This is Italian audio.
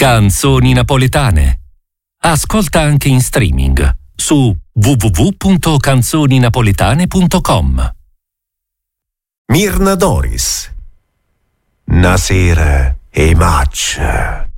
Canzoni napoletane. Ascolta anche in streaming su www.canzoninapoletane.com. Mirna Doris. Una sera e match.